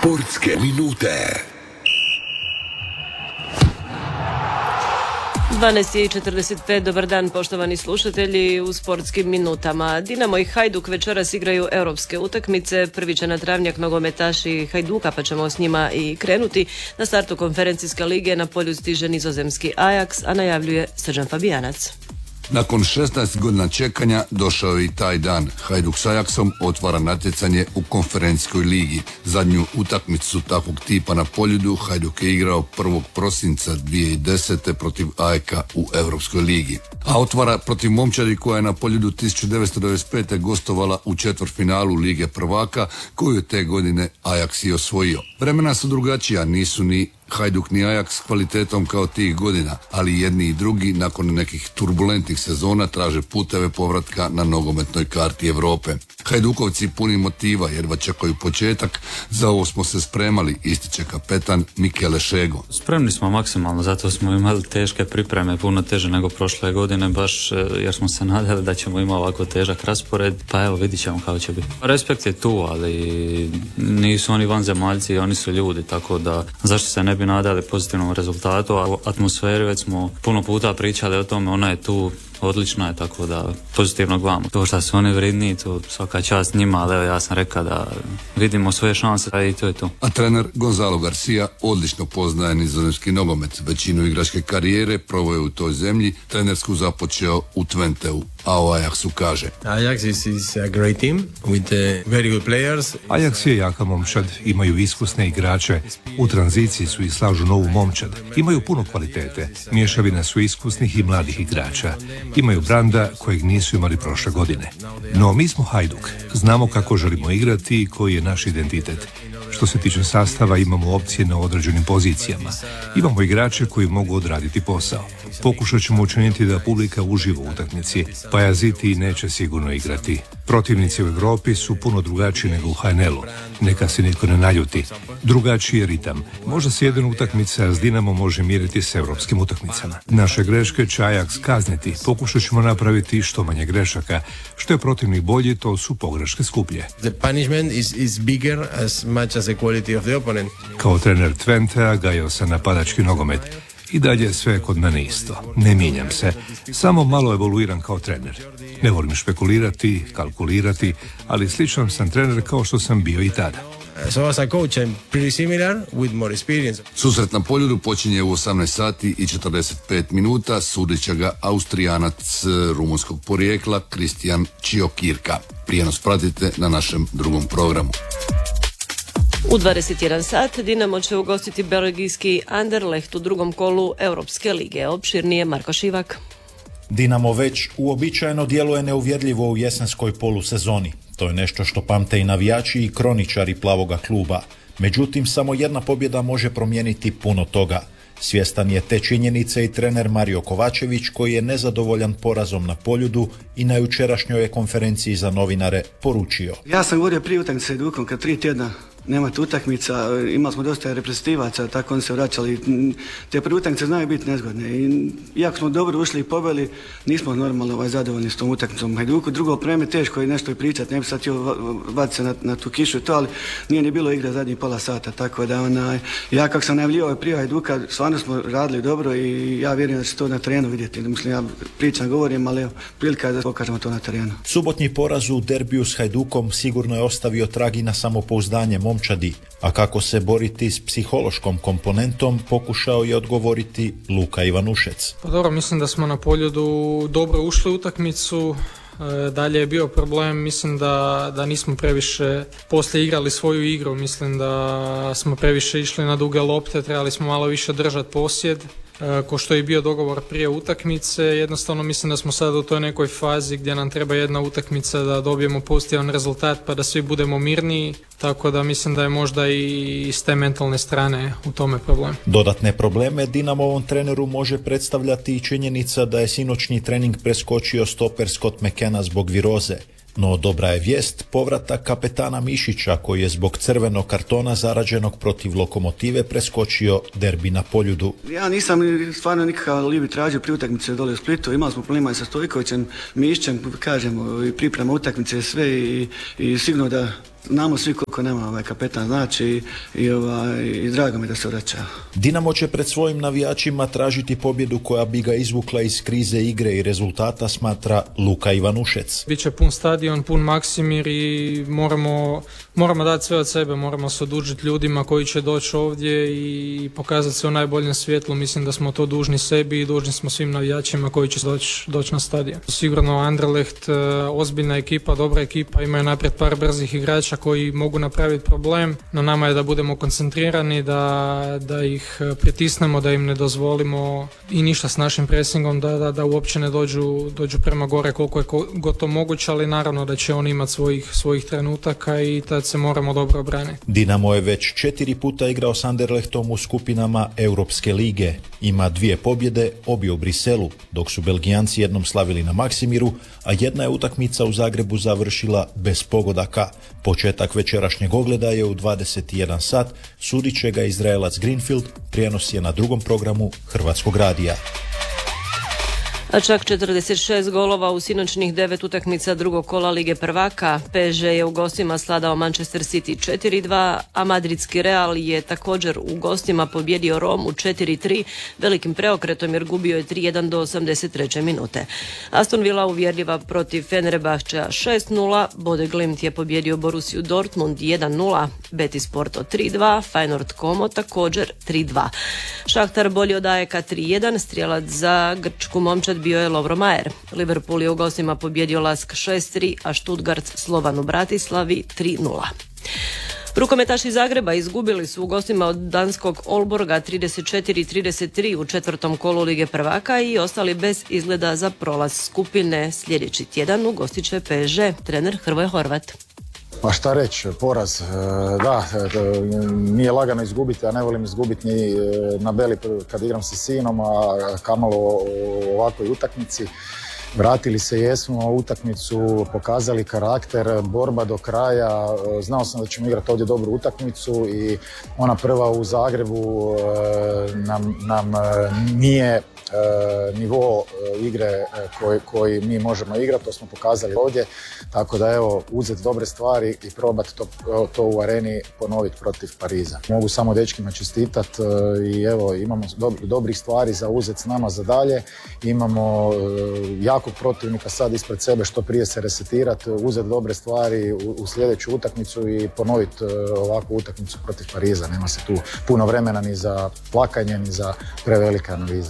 Sportske minute. 12:45, dobar dan poštovani slušatelji. U sportskim minutama Dinamo i Hajduk večeras igraju europske utakmice. Prvi će na travnjak nogometaši Hajduka, pa ćemo s njima i krenuti. Na startu konferencijske lige na polju stiže nizozemski Ajax, a najavljuje Srđan Fabijanac. Nakon 16 godina čekanja došao je i taj dan. Hajduk s Ajaxom otvara natjecanje u konferencijskoj ligi. Zadnju utakmicu takvog tipa na Poljudu Hajduk je igrao 1. prosinca 2010. protiv AEK-a u Europskoj ligi. A otvara protiv Momčadi koja je na Poljudu 1995. gostovala u četvrtfinalu Lige prvaka koju je te godine Ajax i osvojio. Vremena su drugačija, nisu ni Hajduk ni Ajax s kvalitetom kao tih godina, ali jedni i drugi nakon nekih turbulentnih sezona traže puteve povratka na nogometnoj karti Europe. Hajdukovci puni motiva jedva čekaju početak, za ovo smo se spremali, ističe kapetan Michele Šego. Spremni smo maksimalno, zato smo imali teške pripreme, puno teže nego prošle godine, baš jer smo se nadali da ćemo imati ovako težak raspored, pa evo vidit ćemo kako će biti. Respekt je tu, ali nisu oni vanzemaljci, oni su ljudi, tako da zašto se ne bi nadali pozitivnom rezultatu, a atmosferi već smo puno puta pričali o tome, ona je tu, odlično je, tako da pozitivno gledamo. To što su oni vredni, to svaka čast njima, ali evo ja sam rekao da vidimo svoje šanse, a i to je to. A trener Gonzalo Garcia odlično poznaje nizozemski nogomet. Većinu igračke karijere proveo je u toj zemlji, trenersku započeo u Twenteu, a o Ajaxu kaže: Ajax is a great team with very good players. Ajax je jaka momčad, imaju iskusne igrače, u tranziciji su i slažu novu momčad, imaju puno kvalitete, mješavina su iskusnih i mladih igrača. Imaju branda kojeg nisu imali prošle godine. No mi smo Hajduk, znamo kako želimo igrati i koji je naš identitet. Što se tiče sastava, imamo opcije na određenim pozicijama. Imamo igrače koji mogu odraditi posao. Pokušat ćemo učiniti da publika uživa u utakmici. Pajaziti neće sigurno igrati. Protivnici u Europi su puno drugačiji nego u HNL-u. Neka se nitko ne naljuti. Drugačiji je ritam. Možda se jedna utakmica s Dinamo može miriti s europskim utakmicama. Naše greške će Ajax kazniti. Pokušat ćemo napraviti što manje grešaka. Što je protivnik bolji, to su pogreške skuplje. The punishment is bigger as much as the quality of the opponent. Kao trener Twentea gajao sam napadački nogomet. I dalje sve kod mene isto. Ne mijenjam se. Samo malo evoluiram kao trener. Ne volim špekulirati, kalkulirati, ali sličan sam trener kao što sam bio i tada. So as a coach I'm pretty similar with more experience. Susret na Poljudu počinje u 18:45 minuta, sudit će ga Austrijanac rumunskog porijekla Kristijan Čiokirka. Prijenos pratite na našem drugom programu. U 21 sat Dinamo će ugostiti belgijski Anderlecht u drugom kolu Europske lige. Opširnije Marko Šivak. Dinamo već uobičajeno djeluje neuvjerljivo u jesenskoj polusezoni. To je nešto što pamte i navijači i kroničari plavoga kluba. Međutim, samo jedna pobjeda može promijeniti puno toga. Svjestan je te činjenice i trener Mario Kovačević, koji je nezadovoljan porazom na Poljudu i na jučerašnjoj konferenciji za novinare poručio: Ja sam govorio prije utakmice s Hajdukom, kad 3 tjedna nemate utakmica, imali smo dosta reprezentativaca, tako oni se vraćali. Te prve utakmice znaju biti nezgodne. I iako smo dobro ušli i pobjeli, nismo normalno zadovoljni s tom utakmicom Hajduku. Drugo, preme teško je nešto i pričati, ne bi sad htio baciti se na tu kišu i to, ali nije ni bilo igre zadnjih pola sata, tako da ja kako sam najavljivao prije Hajduka, stvarno smo radili dobro i ja vjerujem da će to na terenu vidjeti. Mislim, ja pričam, govorim, ali evo, prilika je da pokažemo to na terenu. Subotnji poraz u derbiju s Hajdukom sigurno je ostavio trag i na samopouzdanje momčadi, a kako se boriti s psihološkom komponentom pokušao je odgovoriti Luka Ivanušec. Pa dobro, mislim da smo na Poljudu dobro ušli u utakmicu. Dalje je bio problem, mislim da nismo previše poslije igrali svoju igru, mislim da smo previše išli na duge lopte, trebali smo malo više držati posjed. Ko što je bio dogovor prije utakmice, jednostavno mislim da smo sad u toj nekoj fazi gdje nam treba jedna utakmica da dobijemo pozitivan rezultat pa da svi budemo mirniji, tako da mislim da je možda i s te mentalne strane u tome problem. Dodatne probleme Dinamovom treneru može predstavljati i činjenica da je sinoćni trening preskočio stoper Scott McKenna zbog viroze. No dobra je vijest povratak kapetana Mišića, koji je zbog crvenog kartona zarađenog protiv Lokomotive preskočio derbi na Poljudu. Ja nisam stvarno nikakav alibi tražio pri utakmice dole u Splitu. Imali smo problema i sa Stojkovićem, Mišićem, kažemo, i priprema utakmice sve i sigurno da Znamo svi koliko nama kapetan znači i drago mi da se vraća. Dinamo će pred svojim navijačima tražiti pobjedu koja bi ga izvukla iz krize igre i rezultata, smatra Luka Ivanušec. Biće pun stadion, pun Maksimir i moramo dati sve od sebe, moramo se odužiti ljudima koji će doći ovdje i pokazati se u najboljem svjetlu. Mislim da smo to dužni sebi i dužni smo svim navijačima koji će doći na stadion. Sigurno Anderlecht, ozbiljna ekipa, dobra ekipa, imaju naprijed par brzih igrača koji mogu napraviti problem, no nama je da budemo koncentrirani, da ih pritisnemo, da im ne dozvolimo i ništa s našim presingom, da uopće ne dođu prema gore koliko je gotovo moguće, ali naravno da će oni imati svojih trenutaka i tad se moramo dobro obraniti. Dinamo je već 4 puta igrao s Anderlechtom u skupinama Europske lige. Ima 2 pobjede, obje u Briselu, dok su Belgijanci jednom slavili na Maksimiru, a jedna je utakmica u Zagrebu završila bez pogodaka. Početak večerašnjeg ogleda je u 21 sat, sudit će ga Izraelac Greenfield, prijenos je na drugom programu Hrvatskog radija. A čak 46 golova u sinoćnih 9 utakmica drugog kola Lige prvaka. PSG je u gostima sladao Manchester City 4-2, a madridski Real je također u gostima pobjedio Romu 4-3 velikim preokretom jer gubio je 3-1 do 83. minute. Aston Villa uvjerljiva protiv Fenerbahčea 6-0, Bodeglimt je pobjedio Borussiju Dortmund 1-0, Betis Porto 3-2, Feyenoord Como također 3-2. Šahtar bolji od AEK 3-1, strijelac za grčku momčad bio je Lovro Majer. Liverpool je u gostima pobjedio Lask 6-3, a Stuttgart Slovan u Bratislavi 3-0. Rukometaši Zagreba izgubili su u gostima od danskog Olborga 34-33 u četvrtom kolu Lige prvaka i ostali bez izgleda za prolaz skupine. Sljedeći tjedan ugostit će PSG, trener Hrvoje Horvat. Pa šta reći, poraz, da, nije lagano izgubiti, a ne volim izgubiti ni na Beli kad igram sa sinom, a kamalo u ovakvoj utakmici. Vratili se jesmo u utakmicu, pokazali karakter, borba do kraja, znao sam da ćemo igrati ovdje dobru utakmicu i ona prva u Zagrebu nam nije nivo igre koji mi možemo igrati, to smo pokazali ovdje, tako da evo uzeti dobre stvari i probati to u areni ponoviti protiv Pariza. Mogu samo dečkima čestitati i evo imamo dobrih stvari za uzeti s nama za dalje, imamo jakog protivnika sad ispred sebe, što prije se resetirati, uzeti dobre stvari u sljedeću utakmicu i ponoviti ovakvu utakmicu protiv Pariza. Nema se tu puno vremena ni za plakanje, ni za prevelike analize.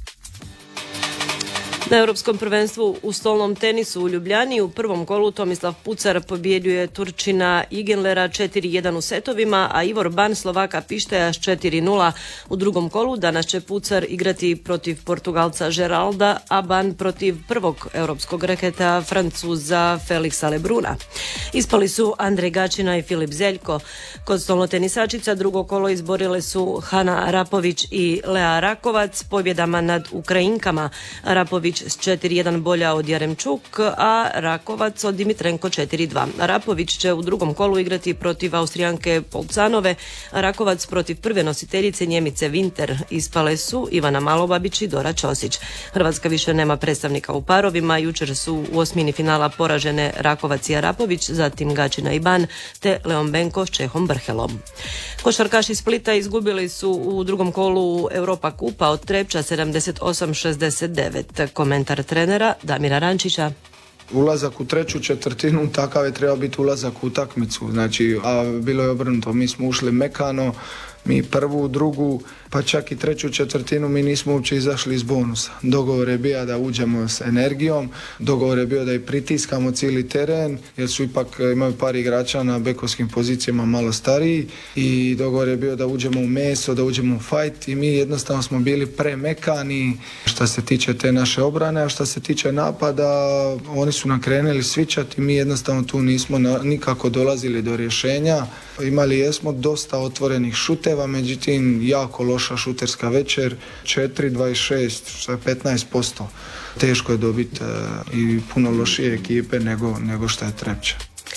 Na Europskom prvenstvu u stolnom tenisu u Ljubljani u prvom kolu Tomislav Pucar pobjeđuje Turčina Igenlera 4-1 u setovima, a Ivor Ban Slovaka Pišteja 4-0 u drugom kolu. Danas će Pucar igrati protiv Portugalca Geralda, a Ban protiv prvog europskog reketa Francuza Felixa Lebruna. Ispali su Andrej Gačina i Filip Zeljko. Kod stolnotenisačica drugo kolo izborile su Hana Rapović i Lea Rakovac pobjedama nad Ukrajinkama. Rapović s 4-1 bolja od Jaremčuk, a Rakovac od Dimitrenko 4-2. Rapović će u drugom kolu igrati protiv Austrijanke Polcanove, a Rakovac protiv prve nositeljice Njemice Winter. Ispale su Ivana Malobabić i Dora Ćosić. Hrvatska više nema predstavnika u parovima. Jučer su u osmini finala poražene Rakovac i Arapović, zatim Gačina i Ban, te Leon Benko s Čehom Brhelom. Košarkaši Splita izgubili su u drugom kolu Europa kupa od Trepča 78-69. Komentar trenera Damira Rančića. Ulazak u treću četvrtinu, takav je trebao biti ulazak u utakmicu, znači, a bilo je obrnuto, mi smo ušli mekano, mi prvu, drugu, pa čak i treću četvrtinu mi nismo uopće izašli iz bonusa. Dogovor je bio da uđemo s energijom, dogovor je bio da i pritiskamo cijeli teren, jer su ipak imaju par igrača na bekovskim pozicijama malo stariji i dogovor je bio da uđemo u meso, da uđemo u fajt i mi jednostavno smo bili premekani što se tiče te naše obrane, a što se tiče napada, oni su nam krenuli svičati i mi jednostavno tu nismo nikako dolazili do rješenja. Imali jesmo dosta otvorenih šuteva, međutim jako loša šuterska večer, 4-26, što je 15%. Teško je dobiti i puno lošije ekipe nego što je Trepča.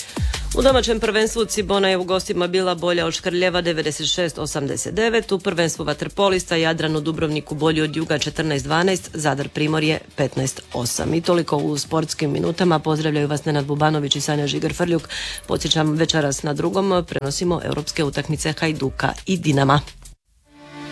U domaćem prvenstvu Cibona je u gostima bila bolja od Škrljeva 96-89, u prvenstvu vaterpolista Jadran u Dubrovniku bolji od Juga 14-12, Zadar Primorje 15-8. I toliko u sportskim minutama. Pozdravljaju vas Nenad Bubanović i Sanja Žigar-Frljuk. Podsjećam, večeras na drugom prenosimo europske utakmice Hajduka i Dinama.